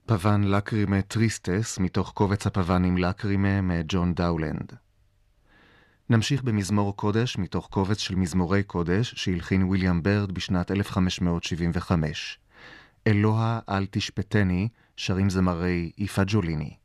פוון לקרימה טריסטס מתוך קובץ הפוונים לקרימה מג'ון דאולנד. נמשיך במזמור קודש מתוך קובץ של מזמורי קודש שהלחין ויליאם ברד בשנת 1575. אלוה אל תשפטני, שרים זמרי איפה ג'וליני.